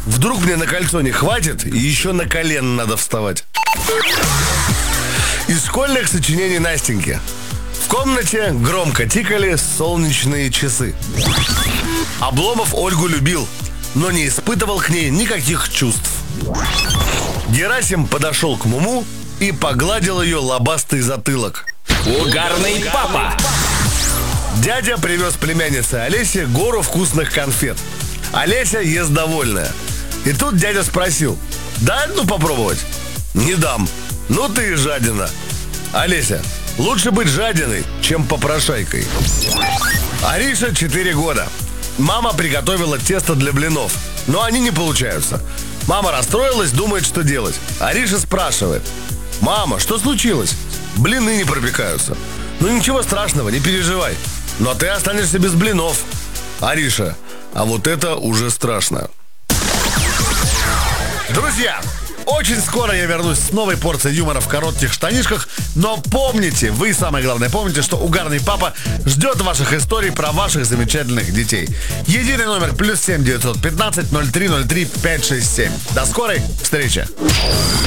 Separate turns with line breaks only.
Вдруг мне на кольцо не хватит, и еще на колено надо вставать. Из школьных сочинений Настеньки. В комнате громко тикали солнечные часы. Обломов Ольгу любил, но не испытывал к ней никаких чувств. Герасим подошел к Муму и погладил ее лобастый затылок.
Угарный папа.
Дядя привез племяннице Олесе гору вкусных конфет. Олеся ест довольная. И тут дядя спросил: «Дай одну попробовать?» «Не дам». «Ну ты и жадина». Олеся: лучше быть жадиной, чем попрошайкой. Ариша 4 года. Мама приготовила тесто для блинов, но они не получаются. Мама расстроилась, думает, что делать. Ариша спрашивает: «Мама, что случилось?» «Блины не пропекаются». «Ну ничего страшного, не переживай. Но ты останешься без блинов». Ариша: а вот это уже страшно. Друзья, очень скоро я вернусь с новой порцией юмора в коротких штанишках. Но помните, вы самое главное, помните, что угарный папа ждет ваших историй про ваших замечательных детей. Единый номер +7 915 0303 567. До скорой встречи.